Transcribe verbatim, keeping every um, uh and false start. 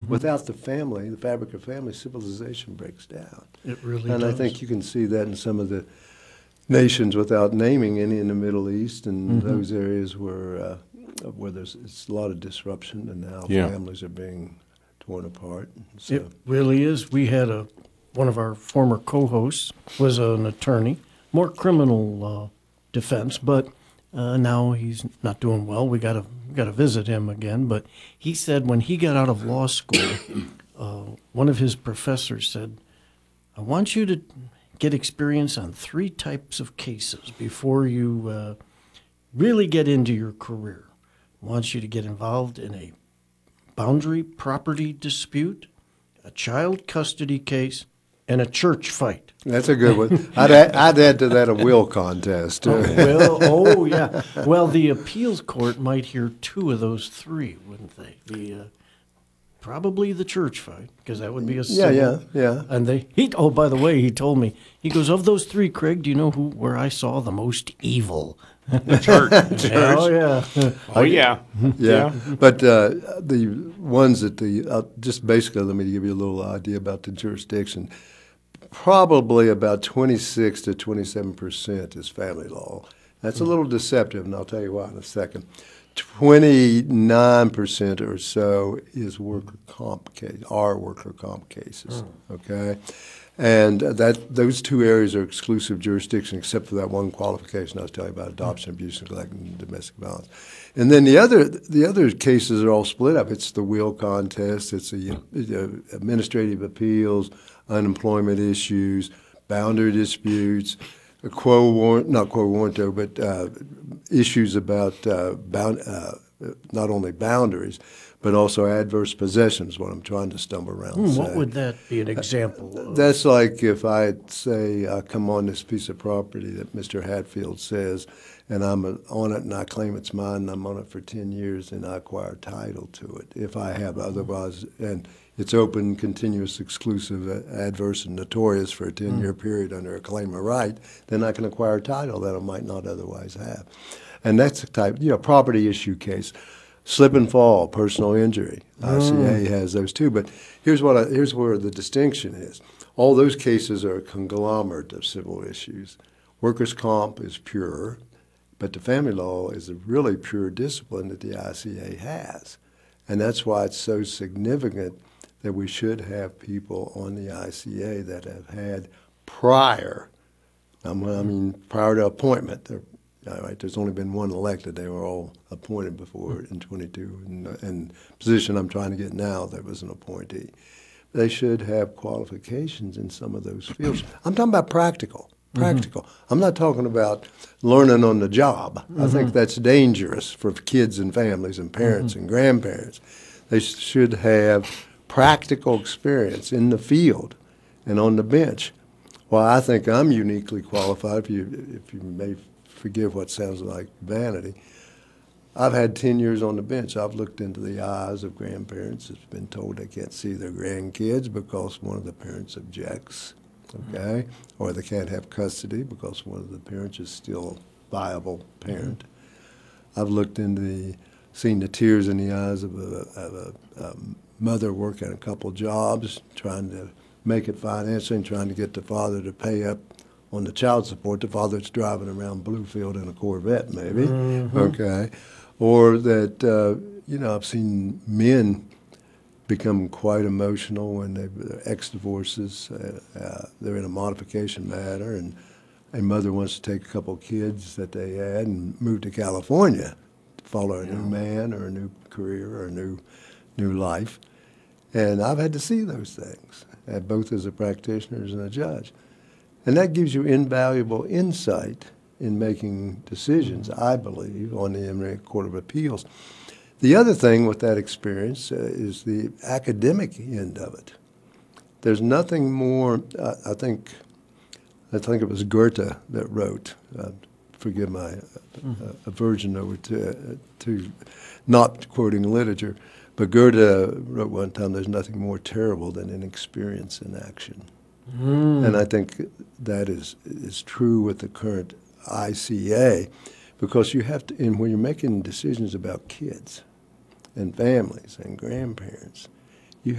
Without the family, the fabric of family, civilization breaks down. It really and does. I think you can see that in some of the nations, without naming any, in the Middle East and Mhm. those areas where uh, where there's it's a lot of disruption, and now Yeah. families are being torn apart. So, It really is. We had a one of our former co-hosts was an attorney, more criminal uh, defense, but uh, now he's not doing well. We got to got to visit him again. But he said when he got out of law school, uh, one of his professors said, "I want you to get experience on three types of cases before you uh, really get into your career. I want you to get involved in a boundary property dispute, a child custody case, and a church fight." that's a good one. I'd add, I'd add to that a will contest. Oh, well, oh yeah. Well, the appeals court might hear two of those three, wouldn't they? The uh, probably the church fight, because that would be a yeah, civil. yeah, yeah. And they he oh by the way, he told me, he goes, of those three, Craig, do you know who where I saw the most evil? Church. Oh yeah. Oh, yeah. Yeah, but uh, the ones that the uh, just basically, let me give you a little idea about the jurisdiction. Probably about twenty-six to twenty-seven percent is family law. That's a little deceptive, and I'll tell you why in a second. twenty-nine percent or so is worker comp case, are worker comp cases. Okay, and that those two areas are exclusive jurisdiction, except for that one qualification I was telling you about: adoption, abuse, neglect, and domestic violence. And then the other the other cases are all split up. It's the will contest. It's the uh, administrative appeals, unemployment issues, boundary disputes, uh, quo warrant, not quo warranto, but uh, issues about uh, bound, uh, not only boundaries, but also adverse possessions. What I'm trying to stumble around. Hmm, what say. would that be an example of? That's like if I say I come on this piece of property that Mister Hatfield says, and I'm uh, on it and I claim it's mine and I'm on it for ten years and I acquire title to it. If I have otherwise, and it's open, continuous, exclusive, uh, adverse, and notorious for a ten-year period under a claim of right, then I can acquire title that I might not otherwise have. And that's the type, you know, property issue case. Slip and fall, personal injury. I C A has those too. But here's what I, here's where the distinction is. All those cases are a conglomerate of civil issues. Workers' comp is pure, but the family law is a really pure discipline that the I C A has. And that's why it's so significant that we should have people on the I C A that have had prior, I mean prior to appointment. They're, all right, there's only been one elected. They were all appointed before in twenty-two. And, and the position I'm trying to get now, there was an appointee. They should have qualifications in some of those fields. I'm talking about practical. Practical. Mm-hmm. I'm not talking about learning on the job. Mm-hmm. I think that's dangerous for kids and families and parents mm-hmm. and grandparents. They should have practical experience in the field and on the bench. Well, I think I'm uniquely qualified, if you, if you may forgive what sounds like vanity. I've had ten years on the bench. I've looked into the eyes of grandparents that's been told they can't see their grandkids because one of the parents objects, okay? Mm-hmm. Or they can't have custody because one of the parents is still a viable parent. Mm-hmm. I've looked into the, seen the tears in the eyes of a, of a, a mother working a couple jobs, trying to make it financially and trying to get the father to pay up on the child support. The father's driving around Bluefield in a Corvette, maybe, mm-hmm. okay? Or that, uh, you know, I've seen men become quite emotional when they're ex-divorces. Uh, uh, they're in a modification matter, and a mother wants to take a couple kids that they had and move to California to follow a yeah. new man or a new career or a new new life. And I've had to see those things, uh, both as a practitioner and a judge. And that gives you invaluable insight in making decisions, I believe, on the American Court of Appeals. The other thing with that experience uh, is the academic end of it. There's nothing more, uh, I think, I think it was Goethe that wrote, uh, forgive my uh, mm-hmm. uh, aversion over to, uh, to not quoting literature, but Goethe wrote one time, there's nothing more terrible than inexperience in action. Mm. And I think that is is true with the current I C A, because you have to, and when you're making decisions about kids and families and grandparents,